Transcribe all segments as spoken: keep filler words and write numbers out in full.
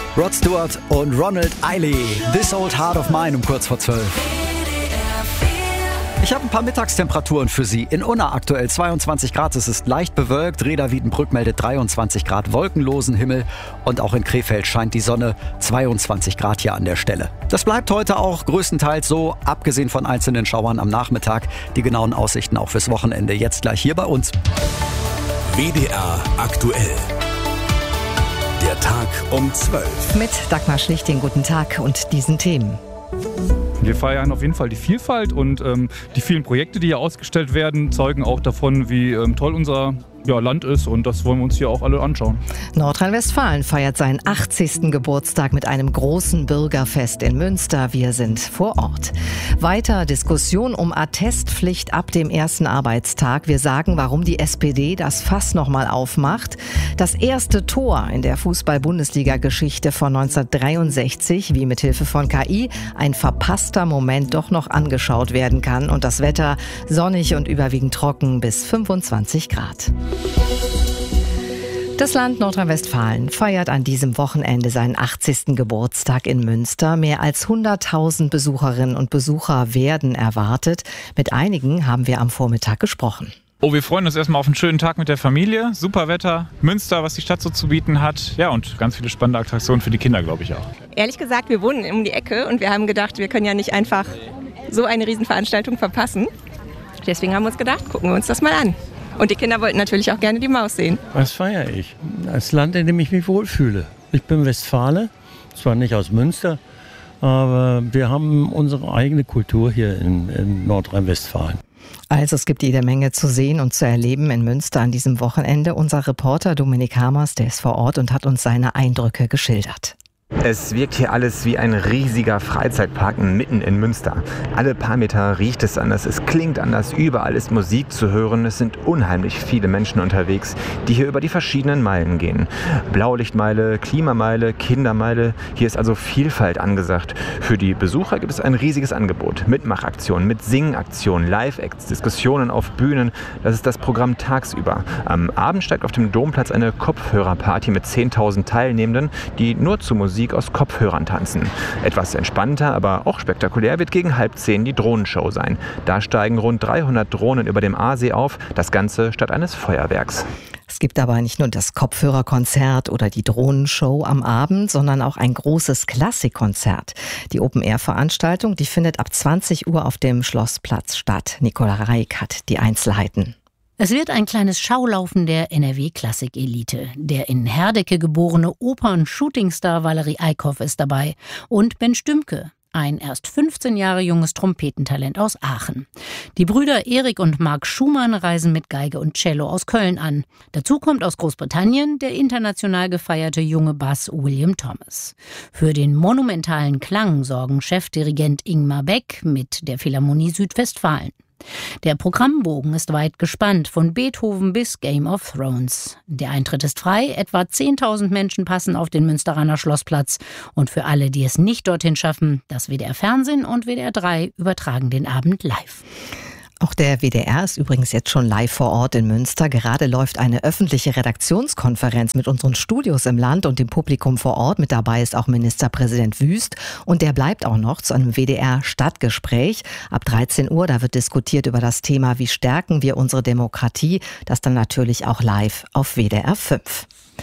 Rod Stewart und Ronald Eiley. This Old Heart of Mine um kurz vor zwölf. Ich habe ein paar Mittagstemperaturen für Sie. In Unna aktuell zweiundzwanzig Grad, es ist leicht bewölkt. Reda-Wiedenbrück meldet dreiundzwanzig Grad, wolkenlosen Himmel. Und auch in Krefeld scheint die Sonne, zweiundzwanzig Grad hier an der Stelle. Das bleibt heute auch größtenteils so, abgesehen von einzelnen Schauern am Nachmittag. Die genauen Aussichten auch fürs Wochenende jetzt gleich hier bei uns. W D R aktuell. Der Tag um zwölf. Mit Dagmar Schlichting, guten Tag und diesen Themen. Wir feiern auf jeden Fall die Vielfalt und ähm, die vielen Projekte, die hier ausgestellt werden, zeugen auch davon, wie ähm, toll unser ja, Land ist, und das wollen wir uns hier auch alle anschauen. Nordrhein-Westfalen feiert seinen achtzigsten Geburtstag mit einem großen Bürgerfest in Münster. Wir sind vor Ort. Weiter Diskussion um Attestpflicht ab dem ersten Arbeitstag. Wir sagen, warum die S P D das Fass nochmal aufmacht. Das erste Tor in der Fußball-Bundesliga-Geschichte von neunzehnhundertdreiundsechzig, wie mit Hilfe von K I ein verpasster Moment doch noch angeschaut werden kann. Und das Wetter sonnig und überwiegend trocken bis fünfundzwanzig Grad. Das Land Nordrhein-Westfalen feiert an diesem Wochenende seinen achtzigsten Geburtstag in Münster. Mehr als hunderttausend Besucherinnen und Besucher werden erwartet. Mit einigen haben wir am Vormittag gesprochen. Oh, wir freuen uns erstmal auf einen schönen Tag mit der Familie. Super Wetter, Münster, was die Stadt so zu bieten hat. Ja, und ganz viele spannende Attraktionen für die Kinder, glaube ich auch. Ehrlich gesagt, wir wohnen um die Ecke und wir haben gedacht, wir können ja nicht einfach so eine Riesenveranstaltung verpassen. Deswegen haben wir uns gedacht, gucken wir uns das mal an. Und die Kinder wollten natürlich auch gerne die Maus sehen. Was feiere ich? Das Land, in dem ich mich wohlfühle. Ich bin Westfale, zwar nicht aus Münster, aber wir haben unsere eigene Kultur hier in, in Nordrhein-Westfalen. Also es gibt jede Menge zu sehen und zu erleben in Münster an diesem Wochenende. Unser Reporter Dominik Hamers, der ist vor Ort und hat uns seine Eindrücke geschildert. Es wirkt hier alles wie ein riesiger Freizeitpark mitten in Münster. Alle paar Meter riecht es anders, es klingt anders, überall ist Musik zu hören. Es sind unheimlich viele Menschen unterwegs, die hier über die verschiedenen Meilen gehen. Blaulichtmeile, Klimameile, Kindermeile, hier ist also Vielfalt angesagt. Für die Besucher gibt es ein riesiges Angebot. Mitmachaktionen, mit Singaktionen, Live-Acts, Diskussionen auf Bühnen. Das ist das Programm tagsüber. Am Abend steigt auf dem Domplatz eine Kopfhörerparty mit zehntausend Teilnehmenden, die nur zu Musik aus Kopfhörern tanzen. Etwas entspannter, aber auch spektakulär wird gegen halb zehn die Drohnenshow sein. Da steigen rund dreihundert Drohnen über dem Aasee auf, das Ganze statt eines Feuerwerks. Es gibt aber nicht nur das Kopfhörerkonzert oder die Drohnenshow am Abend, sondern auch ein großes Klassikkonzert. Die Open-Air-Veranstaltung, die findet ab zwanzig Uhr auf dem Schlossplatz statt. Nicola Reik hat die Einzelheiten. Es wird ein kleines Schaulaufen der N R W-Klassik-Elite. Der in Herdecke geborene Opern-Shootingstar Valerie Eickhoff ist dabei und Ben Stümke, ein erst fünfzehn Jahre junges Trompetentalent aus Aachen. Die Brüder Erik und Marc Schumann reisen mit Geige und Cello aus Köln an. Dazu kommt aus Großbritannien der international gefeierte junge Bass William Thomas. Für den monumentalen Klang sorgen Chefdirigent Ingmar Beck mit der Philharmonie Südwestfalen. Der Programmbogen ist weit gespannt, von Beethoven bis Game of Thrones. Der Eintritt ist frei, etwa zehntausend Menschen passen auf den Münsteraner Schlossplatz. Und für alle, die es nicht dorthin schaffen, das W D R Fernsehen und W D R drei übertragen den Abend live. Auch der W D R ist übrigens jetzt schon live vor Ort in Münster. Gerade läuft eine öffentliche Redaktionskonferenz mit unseren Studios im Land und dem Publikum vor Ort. Mit dabei ist auch Ministerpräsident Wüst. Und der bleibt auch noch zu einem W D R-Stadtgespräch. Ab dreizehn Uhr, da wird diskutiert über das Thema, wie stärken wir unsere Demokratie. Das dann natürlich auch live auf W D R fünf.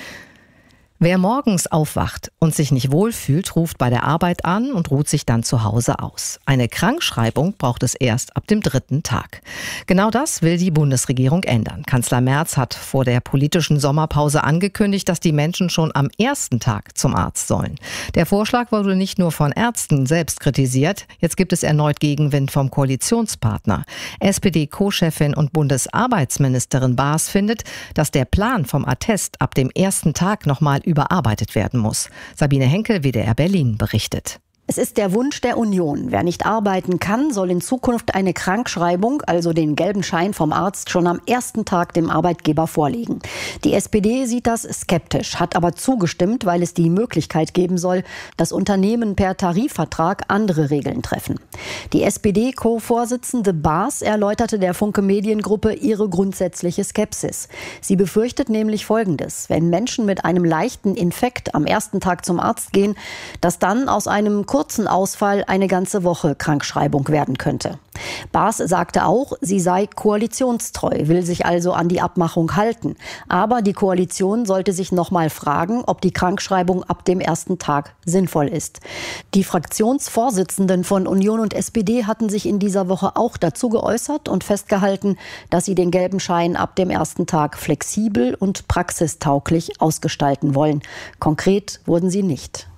Wer morgens aufwacht und sich nicht wohlfühlt, ruft bei der Arbeit an und ruht sich dann zu Hause aus. Eine Krankschreibung braucht es erst ab dem dritten Tag. Genau das will die Bundesregierung ändern. Kanzler Merz hat vor der politischen Sommerpause angekündigt, dass die Menschen schon am ersten Tag zum Arzt sollen. Der Vorschlag wurde nicht nur von Ärzten selbst kritisiert. Jetzt gibt es erneut Gegenwind vom Koalitionspartner. S P D-Co-Chefin und Bundesarbeitsministerin Baas findet, dass der Plan vom Attest ab dem ersten Tag nochmal überarbeitet werden muss. Sabine Henkel, W D R Berlin, berichtet. Es ist der Wunsch der Union. Wer nicht arbeiten kann, soll in Zukunft eine Krankschreibung, also den gelben Schein vom Arzt, schon am ersten Tag dem Arbeitgeber vorlegen. Die S P D sieht das skeptisch, hat aber zugestimmt, weil es die Möglichkeit geben soll, dass Unternehmen per Tarifvertrag andere Regeln treffen. Die S P D-Co-Vorsitzende Baas erläuterte der Funke Mediengruppe ihre grundsätzliche Skepsis. Sie befürchtet nämlich Folgendes: Wenn Menschen mit einem leichten Infekt am ersten Tag zum Arzt gehen, dass dann aus einem kurzen Ausfall eine ganze Woche Krankschreibung werden könnte. Baas sagte auch, sie sei koalitionstreu, will sich also an die Abmachung halten. Aber die Koalition sollte sich noch mal fragen, ob die Krankschreibung ab dem ersten Tag sinnvoll ist. Die Fraktionsvorsitzenden von Union und S P D hatten sich in dieser Woche auch dazu geäußert und festgehalten, dass sie den gelben Schein ab dem ersten Tag flexibel und praxistauglich ausgestalten wollen. Konkret wurden sie nicht.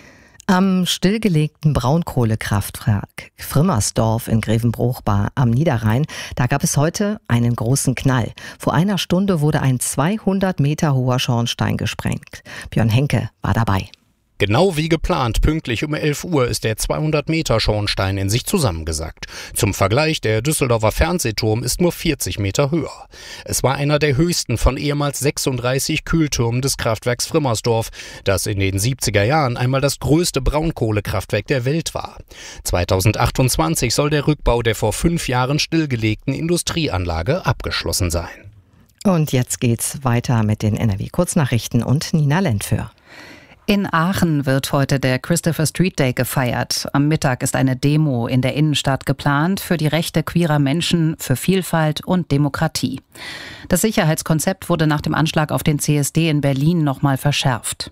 Am stillgelegten Braunkohlekraftwerk Frimmersdorf in Grevenbruch am Niederrhein, da gab es heute einen großen Knall. Vor einer Stunde wurde ein zweihundert Meter hoher Schornstein gesprengt. Björn Henke war dabei. Genau wie geplant, pünktlich um elf Uhr ist der zweihundert Meter Schornstein in sich zusammengesackt. Zum Vergleich, der Düsseldorfer Fernsehturm ist nur vierzig Meter höher. Es war einer der höchsten von ehemals sechsunddreißig Kühltürmen des Kraftwerks Frimmersdorf, das in den siebziger Jahren einmal das größte Braunkohlekraftwerk der Welt war. zweitausendachtundzwanzig soll der Rückbau der vor fünf Jahren stillgelegten Industrieanlage abgeschlossen sein. Und jetzt geht's weiter mit den N R W-Kurznachrichten und Nina Lentföhr. In Aachen wird heute der Christopher Street Day gefeiert. Am Mittag ist eine Demo in der Innenstadt geplant für die Rechte queerer Menschen, für Vielfalt und Demokratie. Das Sicherheitskonzept wurde nach dem Anschlag auf den C S D in Berlin nochmal verschärft.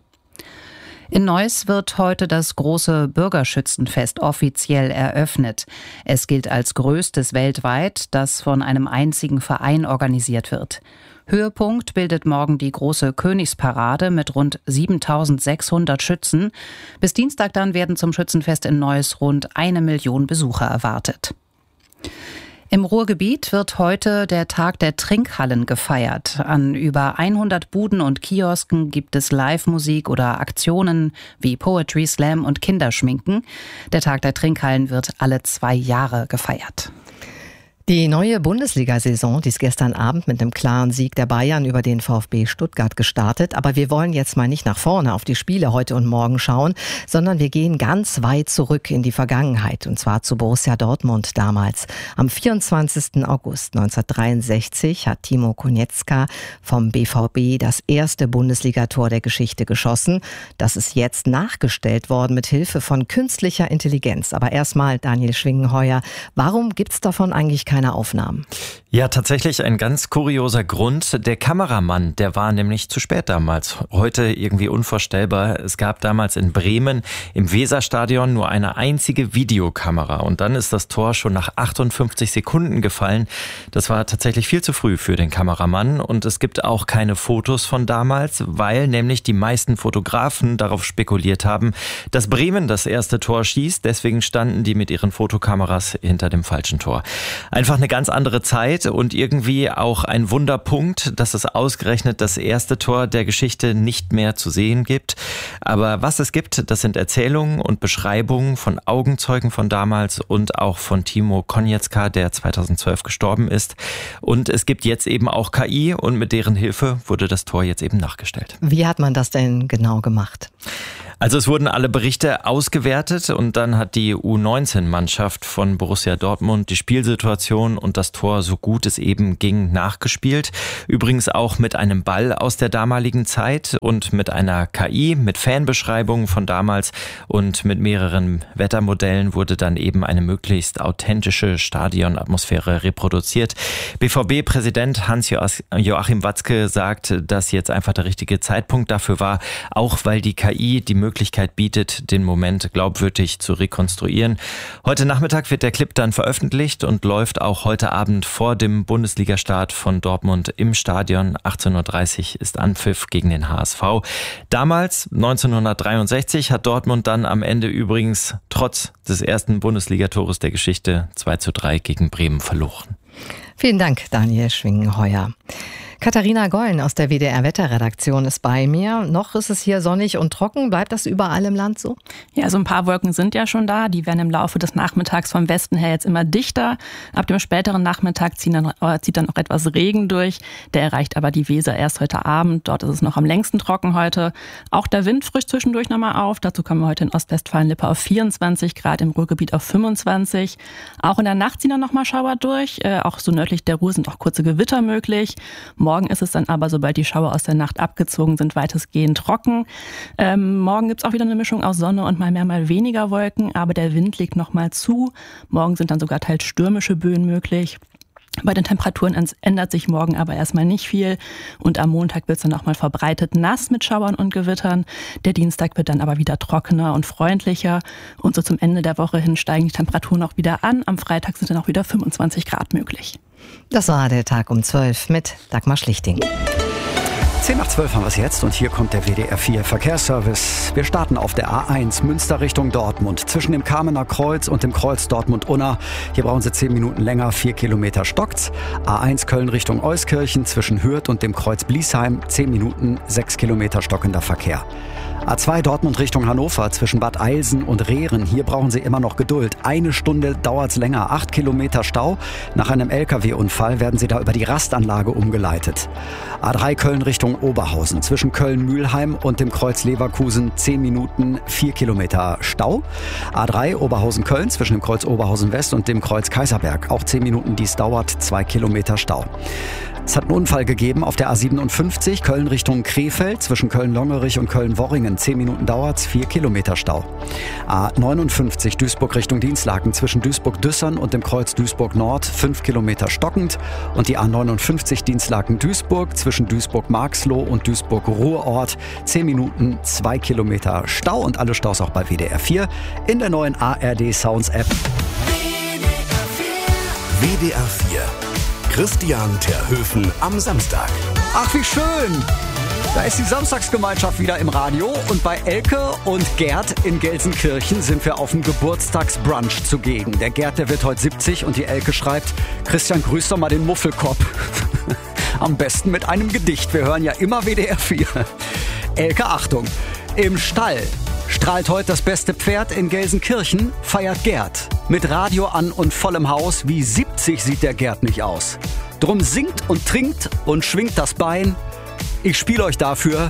In Neuss wird heute das große Bürgerschützenfest offiziell eröffnet. Es gilt als größtes weltweit, das von einem einzigen Verein organisiert wird. Höhepunkt bildet morgen die große Königsparade mit rund siebentausendsechshundert Schützen. Bis Dienstag dann werden zum Schützenfest in Neuss rund eine Million Besucher erwartet. Im Ruhrgebiet wird heute der Tag der Trinkhallen gefeiert. An über hundert Buden und Kiosken gibt es Live-Musik oder Aktionen wie Poetry Slam und Kinderschminken. Der Tag der Trinkhallen wird alle zwei Jahre gefeiert. Die neue Bundesliga-Saison, die ist gestern Abend mit einem klaren Sieg der Bayern über den VfB Stuttgart gestartet. Aber wir wollen jetzt mal nicht nach vorne auf die Spiele heute und morgen schauen, sondern wir gehen ganz weit zurück in die Vergangenheit. Und zwar zu Borussia Dortmund damals. Am vierundzwanzigsten August neunzehnhundertdreiundsechzig hat Timo Konietzka vom B V B das erste Bundesligator der Geschichte geschossen. Das ist jetzt nachgestellt worden mit Hilfe von künstlicher Intelligenz. Aber erstmal, Daniel Schwingenheuer, warum gibt's davon eigentlich keine Keine Aufnahmen? Ja, tatsächlich ein ganz kurioser Grund. Der Kameramann, der war nämlich zu spät damals. Heute irgendwie unvorstellbar. Es gab damals in Bremen im Weserstadion nur eine einzige Videokamera. Und dann ist das Tor schon nach achtundfünfzig Sekunden gefallen. Das war tatsächlich viel zu früh für den Kameramann. Und es gibt auch keine Fotos von damals, weil nämlich die meisten Fotografen darauf spekuliert haben, dass Bremen das erste Tor schießt. Deswegen standen die mit ihren Fotokameras hinter dem falschen Tor. Einfach eine ganz andere Zeit und irgendwie auch ein Wunderpunkt, dass es ausgerechnet das erste Tor der Geschichte nicht mehr zu sehen gibt. Aber was es gibt, das sind Erzählungen und Beschreibungen von Augenzeugen von damals und auch von Timo Konietzka, der zweitausendzwölf gestorben ist. Und es gibt jetzt eben auch K I und mit deren Hilfe wurde das Tor jetzt eben nachgestellt. Wie hat man das denn genau gemacht? Also es wurden alle Berichte ausgewertet und dann hat die U neunzehn Mannschaft von Borussia Dortmund die Spielsituation und das Tor, so gut es eben ging, nachgespielt. Übrigens auch mit einem Ball aus der damaligen Zeit und mit einer K I, mit Fanbeschreibungen von damals und mit mehreren Wettermodellen wurde dann eben eine möglichst authentische Stadionatmosphäre reproduziert. B V B-Präsident Hans-Joachim Watzke sagt, dass jetzt einfach der richtige Zeitpunkt dafür war, auch weil die K I die Möglichkeit bietet, den Moment glaubwürdig zu rekonstruieren. Heute Nachmittag wird der Clip dann veröffentlicht und läuft auch heute Abend vor dem Bundesliga-Start von Dortmund im Stadion. achtzehn Uhr dreißig ist Anpfiff gegen den H S V. Damals, neunzehnhundertdreiundsechzig, hat Dortmund dann am Ende übrigens trotz des ersten Bundesligatores der Geschichte zwei zu drei gegen Bremen verloren. Vielen Dank, Daniel Schwingenheuer. Katharina Gollen aus der W D R-Wetterredaktion ist bei mir. Noch ist es hier sonnig und trocken. Bleibt das überall im Land so? Ja, so ein paar Wolken sind ja schon da. Die werden im Laufe des Nachmittags vom Westen her jetzt immer dichter. Ab dem späteren Nachmittag ziehen dann, äh, zieht dann auch etwas Regen durch. Der erreicht aber die Weser erst heute Abend. Dort ist es noch am längsten trocken heute. Auch der Wind frischt zwischendurch nochmal auf. Dazu kommen wir heute in Ostwestfalen-Lippe auf vierundzwanzig Grad, im Ruhrgebiet auf fünfundzwanzig. Auch in der Nacht ziehen dann nochmal Schauer durch. Äh, auch so nördlich der Ruhr sind auch kurze Gewitter möglich. Morgen ist es dann aber, sobald die Schauer aus der Nacht abgezogen sind, weitestgehend trocken. Ähm, morgen gibt es auch wieder eine Mischung aus Sonne und mal mehr, mal weniger Wolken, aber der Wind legt noch mal zu. Morgen sind dann sogar teils stürmische Böen möglich. Bei den Temperaturen ändert sich morgen aber erstmal nicht viel und am Montag wird es dann auch mal verbreitet nass mit Schauern und Gewittern. Der Dienstag wird dann aber wieder trockener und freundlicher und so zum Ende der Woche hin steigen die Temperaturen auch wieder an. Am Freitag sind dann auch wieder fünfundzwanzig Grad möglich. Das war der Tag um zwölf mit Dagmar Schlichting. zehn nach zwölf haben wir es jetzt und hier kommt der W D R vier Verkehrsservice. Wir starten auf der A eins Münster Richtung Dortmund. Zwischen dem Kamener Kreuz und dem Kreuz Dortmund-Unna. Hier brauchen Sie zehn Minuten länger, vier Kilometer stockt's. A eins Köln Richtung Euskirchen zwischen Hürth und dem Kreuz Bliesheim. zehn Minuten, sechs Kilometer stockender Verkehr. A zwei Dortmund Richtung Hannover zwischen Bad Eilsen und Rehren. Hier brauchen Sie immer noch Geduld. Eine Stunde dauert's länger. Acht Kilometer Stau. Nach einem L K W-Unfall werden Sie da über die Rastanlage umgeleitet. A drei Köln Richtung Oberhausen. Zwischen Köln-Mühlheim und dem Kreuz Leverkusen zehn Minuten, vier Kilometer Stau. A drei Oberhausen-Köln zwischen dem Kreuz Oberhausen-West und dem Kreuz Kaiserberg. Auch zehn Minuten, dies dauert, zwei Kilometer Stau. Es hat einen Unfall gegeben auf der A siebenundfünfzig, Köln Richtung Krefeld, zwischen Köln-Longerich und Köln-Worringen. zehn Minuten dauert's, vier Kilometer Stau. A neunundfünfzig, Duisburg Richtung Dinslaken, zwischen Duisburg-Düssern und dem Kreuz Duisburg-Nord, fünf Kilometer stockend. Und die A neunundfünfzig Dinslaken-Duisburg, zwischen Duisburg-Marxloh und Duisburg-Ruhrort, zehn Minuten, zwei Kilometer Stau. Und alle Staus auch bei W D R vier in der neuen A R D Sounds App. W D R vier. Christian Terhöfen am Samstag. Ach, wie schön! Da ist die Samstagsgemeinschaft wieder im Radio und bei Elke und Gerd in Gelsenkirchen sind wir auf dem Geburtstagsbrunch zugegen. Der Gerd, der wird heute siebzig und die Elke schreibt, Christian, grüß doch mal den Muffelkopf. Am besten mit einem Gedicht. Wir hören ja immer W D R vier. Elke, Achtung, im Stall strahlt heute das beste Pferd in Gelsenkirchen, feiert Gerd. Mit Radio an und vollem Haus, wie siebzig sieht der Gerd nicht aus. Drum singt und trinkt und schwingt das Bein. Ich spiel euch dafür